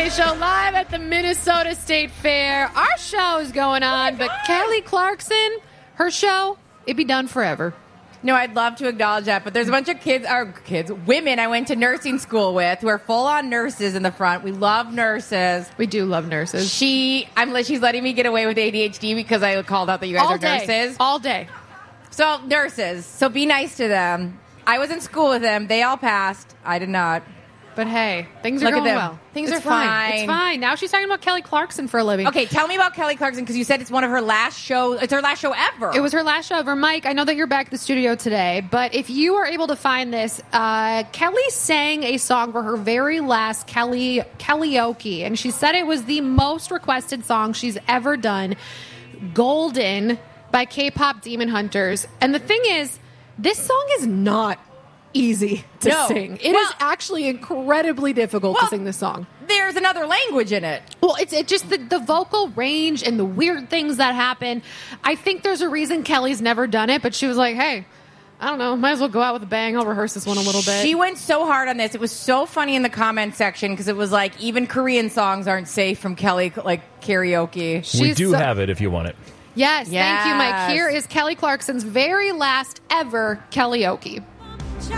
Show live at the Minnesota State Fair. Our show is going on, but Kelly Clarkson, her show, it'd be done forever. No, I'd love to acknowledge that, but there's a bunch of women I went to nursing school with who are full-on nurses in the front. We love nurses. We do love nurses. She's letting me get away with ADHD because I called out that you guys are nurses. All day. So, nurses. So be nice to them. I was in school with them. They all passed. I did not. But hey, things are going well. Things are fine. It's fine. Now she's talking about Kelly Clarkson for a living. Okay, tell me about Kelly Clarkson, because you said it's one of her last shows. It's her last show ever. It was her last show ever. Mike, I know that you're back at the studio today, but if you are able to find this, Kelly sang a song for her very last karaoke, and she said it was the most requested song she's ever done, Golden by K-pop Demon Hunters. And the thing is, this song is not easy to sing. It is actually incredibly difficult to sing this song. There's another language in it. Well, it's just the vocal range and the weird things that happen. I think there's a reason Kelly's never done it, but she was like, hey, I don't know, might as well go out with a bang. I'll rehearse this one a little bit. She went so hard on this. It was so funny in the comment section because it was like, even Korean songs aren't safe from Kelly, like karaoke. We do have it if you want it. Yes, thank you, Mike. Here is Kelly Clarkson's very last ever karaoke.